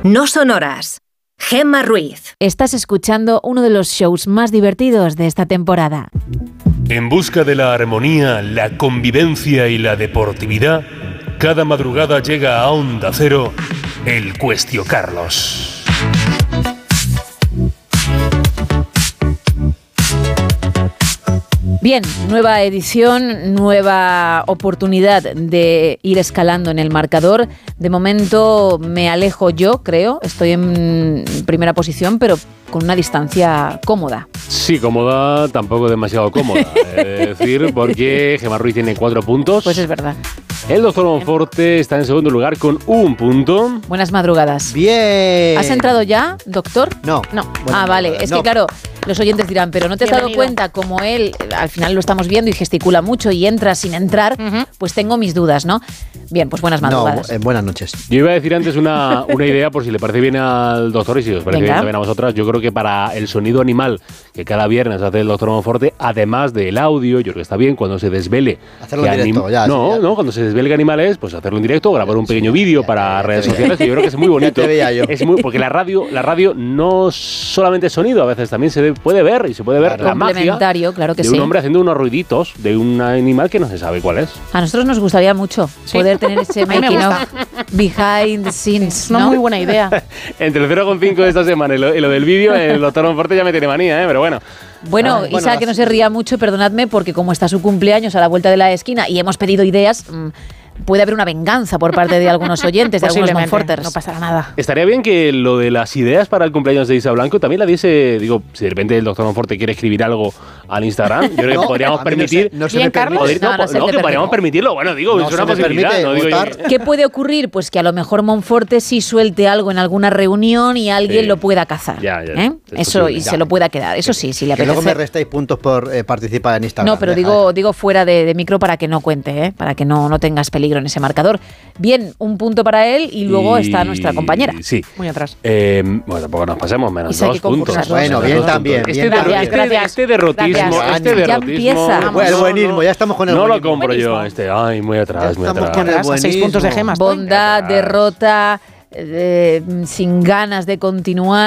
No sonoras. Gemma Ruiz. Estás escuchando uno de los shows más divertidos de esta temporada. En busca de la armonía, la convivencia y la deportividad, cada madrugada llega a Onda Cero el Cuestio Carlos. Bien, nueva edición, nueva oportunidad de ir escalando en el marcador. De momento me alejo yo, creo. Estoy en primera posición, pero con una distancia cómoda. Sí, cómoda, tampoco demasiado cómoda. Es decir, porque Gemma Ruiz tiene 4 puntos. Pues es verdad. El doctor Monforte está en segundo lugar con 1 punto. Buenas madrugadas. Bien. ¿Has entrado ya, doctor? No. Vale. Es que claro, los oyentes dirán, pero ¿no te has dado cuenta como él, al final lo estamos viendo y gesticula mucho y entra sin entrar? Pues tengo mis dudas, ¿no? Bien, pues buenas madrugadas. No, buenas noches. Yo iba a decir antes una idea, por si le parece bien al doctor y si os parece bien también a vosotras. Yo creo que para el sonido animal que cada viernes hace el doctor Monforte, además del audio, yo creo que está bien cuando se desvele. Hacerlo en directo, ya. No, cuando se desvele qué animal es, pues hacerlo en directo, grabar un pequeño vídeo para redes sociales, que yo creo que es muy bonito. Porque la radio no solamente es sonido, a veces también se puede ver y se puede ver la magia claro que de un hombre haciendo unos ruiditos de un animal que no se sabe cuál es. A nosotros nos gustaría mucho poder tener ese making of behind the scenes. Es una muy buena idea. Entre el 0,5 de esta semana y lo del vídeo, el doctor Monforte ya me tiene manía, pero bueno. Bueno, Isa, que no se ría mucho, perdonadme, porque como está su cumpleaños a la vuelta de la esquina y hemos pedido ideas, puede haber una venganza por parte de algunos oyentes, de algunos Monforters. No pasará nada. Estaría bien que lo de las ideas para el cumpleaños de Isa Blanco también la diese, digo, si de repente el doctor Monforte quiere escribir algo al Instagram, yo creo que podríamos permitir... No se me permite. Que podríamos permitirlo, bueno, digo, es una posibilidad. No digo ¿Qué puede ocurrir? Pues que a lo mejor Monforte sí suelte algo en alguna reunión y alguien lo pueda cazar. Eso, y se lo pueda quedar. Eso sí, si le apetece. Que luego me restáis puntos por participar en Instagram. No, pero digo fuera de micro para que no cuente, para que no tengas peligro en ese marcador. Bien, 1 punto para él y luego está nuestra compañera. Sí. Muy atrás. Bueno, tampoco nos pasemos, menos 2 puntos. Bueno, bien también. Este derrotismo. Ya empieza. El buenismo, ya estamos con el buenismo. No lo compro yo, Ay, muy atrás, muy atrás. Con el buenismo. 6 puntos de Gemas. Bondad, derrota, sin ganas de continuar.